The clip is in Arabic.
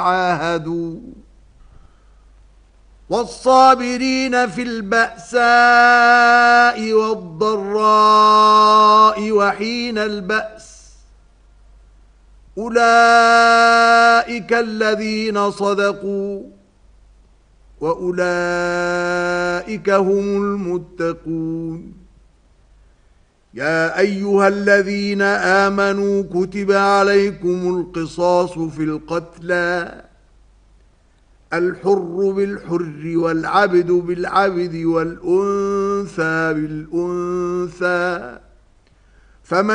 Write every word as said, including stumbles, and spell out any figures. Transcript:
عاهدوا والصابرين في البأساء والضراء وحين البأس أولئك الذين صدقوا وأولئك هم المتقون. يا أيها الذين آمنوا كتب عليكم القصاص في القتلى الحر بالحر والعبد بالعبد والأنثى بالأنثى فمن